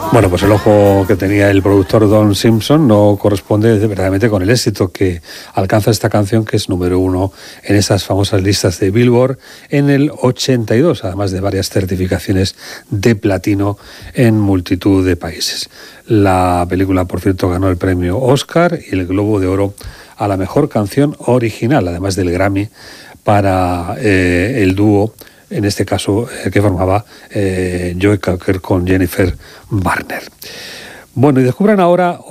Bueno, pues el ojo que tenía el productor Don Simpson no corresponde verdaderamente con el éxito que alcanza esta canción, que es número 1 en esas famosas listas de Billboard en el 82, además de varias certificaciones de platino en multitud de países. La película, por cierto, ganó el premio Oscar y el Globo de Oro a la mejor canción original, además del Grammy para el dúo, en este caso, que formaba Joe Cocker con Jennifer Garner. Bueno, y descubran ahora